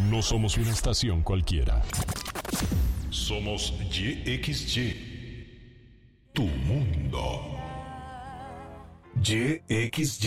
No somos una estación cualquiera. Somos YXY. Tu mundo. YXY.